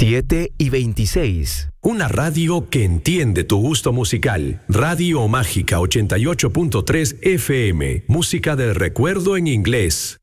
7:26. Una radio que entiende tu gusto musical. Radio Mágica 88.3 FM. Música del recuerdo en inglés.